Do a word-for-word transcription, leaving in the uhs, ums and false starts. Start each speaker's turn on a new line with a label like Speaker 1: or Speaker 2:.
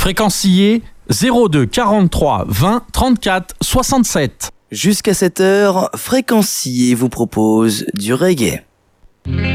Speaker 1: Fréquencier zéro deux quarante-trois vingt trente-quatre soixante-sept.
Speaker 2: Jusqu'à cette heure, Fréquencier vous propose du reggae.